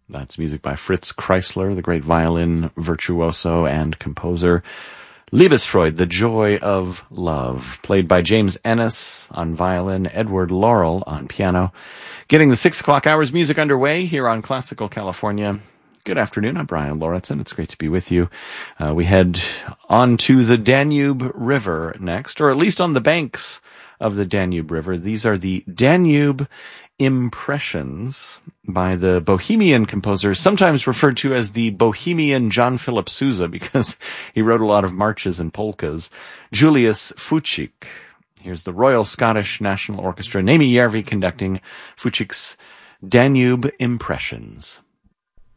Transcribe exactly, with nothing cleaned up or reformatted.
That's music by Fritz Kreisler, the great violin virtuoso and composer. Liebesfreude, The Joy of Love, played by James Ennis on violin, Edward Laurel on piano. Getting the six o'clock hours music underway here on Classical California. Good afternoon, I'm Brian Lauritsen. It's great to be with you. Uh, we head on to the Danube River next, or at least on the banks of the Danube River. These are the Danube Impressions by the Bohemian composer, sometimes referred to as the Bohemian John Philip Sousa, because he wrote a lot of marches and polkas, Julius Fučík. Here's the Royal Scottish National Orchestra, Naimi Järvi conducting Fučík's Danube Impressions.